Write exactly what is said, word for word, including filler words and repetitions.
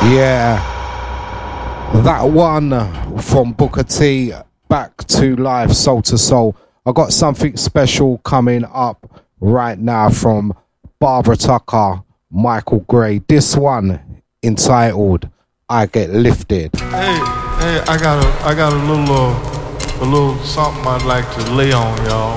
Yeah, that one from Booker T, Back to Life, Soul to Soul. I got something special coming up right now from Barbara Tucker, Michael Gray. This one entitled "I Get Lifted." Hey, hey, I got a, I got a little, uh, a little something I'd like to lay on y'all.